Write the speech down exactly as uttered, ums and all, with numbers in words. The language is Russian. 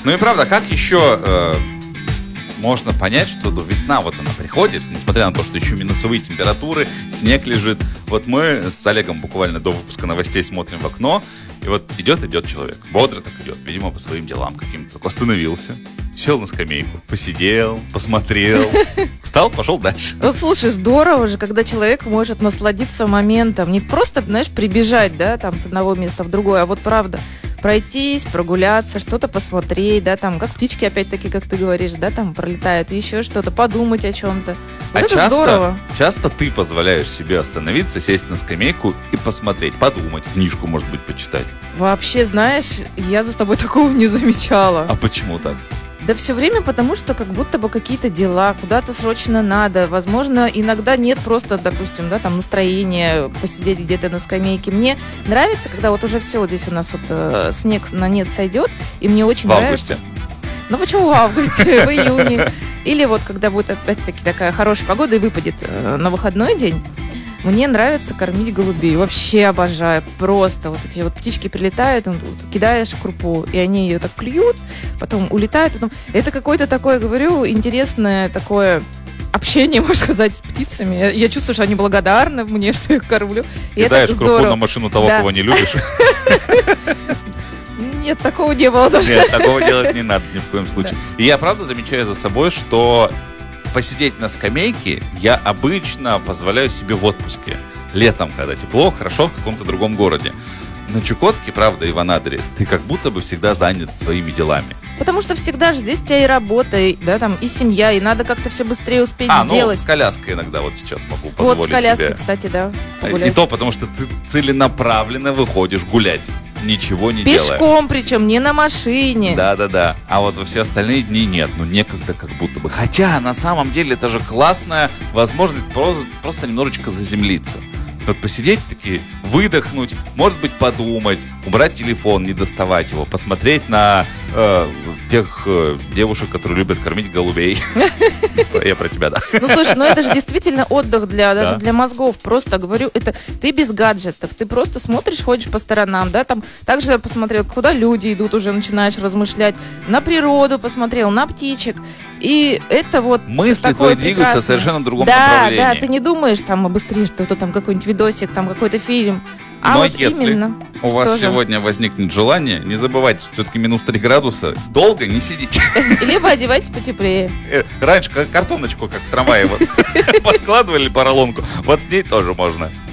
Ну и правда, как еще э, можно понять, что ну, весна вот она приходит, несмотря на то, что еще минусовые температуры, снег лежит. Вот мы с Олегом буквально до выпуска новостей смотрим в окно, и вот идет-идет человек, бодро так идет, видимо, по своим делам каким-то. Так остановился, сел на скамейку, посидел, посмотрел, встал, пошел дальше. Вот слушай, здорово же, когда человек может насладиться моментом. Не просто, знаешь, прибежать, да, там с одного места в другое, а вот правда пройтись, прогуляться, что-то посмотреть, да, там, как птички, опять-таки, как ты говоришь, да, там пролетают, еще что-то, подумать о чем-то. Вот а это часто, здорово. часто ты позволяешь себе остановиться, сесть на скамейку и посмотреть, подумать, книжку, может быть, почитать. Вообще, знаешь, я за тобой такого не замечала. А почему так? Да все время потому, что как будто бы какие-то дела, куда-то срочно надо. Возможно, иногда нет просто, допустим, да, там настроения посидеть где-то на скамейке. Мне нравится, когда вот уже все, вот здесь у нас вот э, снег на нет сойдет, и мне очень в нравится. августе. Ну почему в августе, в июне? Или вот когда будет опять-таки такая хорошая погода и выпадет э, на выходной день. Мне нравится кормить голубей. Вообще обожаю. Просто вот эти вот птички прилетают, вот, кидаешь крупу, и они ее так клюют, потом улетают. Потом... Это какое-то такое, говорю, интересное такое общение, можно сказать, с птицами. Я, я чувствую, что они благодарны мне, что я их кормлю. И кидаешь это крупу здорово. на машину того, Да. кого не любишь. Нет, такого не было даже. Нет, такого делать не надо ни в коем случае. И я правда замечаю за собой, что посидеть на скамейке я обычно позволяю себе в отпуске. Летом, когда тепло, хорошо в каком-то другом городе. На Чукотке, правда, и в Анадыре, ты как будто бы всегда занят своими делами. Потому что всегда же здесь у тебя и работа, и, да, там, и семья, и надо как-то все быстрее успеть А, сделать. ну, с коляской иногда вот сейчас могу позволить Вот с коляской, себе. кстати, да, И погулять. то потому, что ты целенаправленно выходишь гулять, ничего не делая. Пешком, причем, не на машине. Да-да-да. А вот во все остальные дни нет. Ну, некогда как будто бы. Хотя, на самом деле, это же классная возможность просто, просто немножечко заземлиться. Вот посидеть такие, выдохнуть, может быть, подумать, убрать телефон, не доставать его, посмотреть на э, тех э, девушек, которые любят кормить голубей. Я про тебя, да. Ну, слушай, ну это же действительно отдых для, даже Да. для мозгов. Просто говорю, это ты без гаджетов, ты просто смотришь, ходишь по сторонам, да, там также посмотрел, куда люди идут, уже начинаешь размышлять, на природу посмотрел, на птичек. И это вот Мысли такое твои двигаются прекрасное. совершенно в другом да, направлении. Да, ты не думаешь там быстрее что-то там, какой-нибудь видосик, там какой-то фильм. А Но вот если именно. у вас Что же? сегодня возникнет желание, не забывайте, что все-таки минус три градуса, долго не сидите. Либо одевайтесь потеплее. Э, Раньше как картоночку, как в трамвае, вот подкладывали поролонку, вот с ней тоже можно.